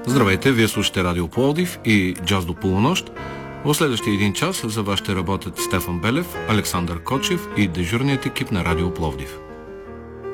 Здравейте, вие слушате Радио Пловдив и Джаз до полунощ. В следващия един час за вас ще работят Стефан Белев, Александър Кочев и дежурният екип на Радио Пловдив.